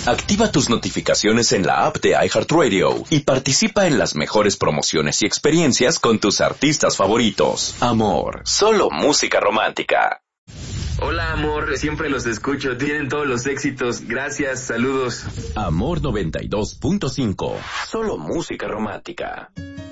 Activa tus notificaciones en la app de iHeartRadio y participa en las mejores promociones y experiencias con tus artistas favoritos. Amor, solo música romántica. Hola, amor, siempre los escucho, tienen todos los éxitos. Gracias, saludos. Amor 92.5, solo música romántica.